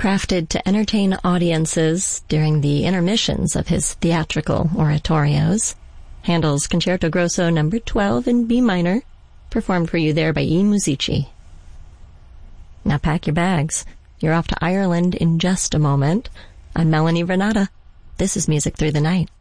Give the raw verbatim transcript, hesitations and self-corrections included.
Crafted to entertain audiences during the intermissions of his theatrical oratorios, Handel's Concerto Grosso number twelve in B minor, performed for you there by I Musici. Now pack your bags. You're off to Ireland in just a moment. I'm Melanie Vernata. This is Music Through the Night.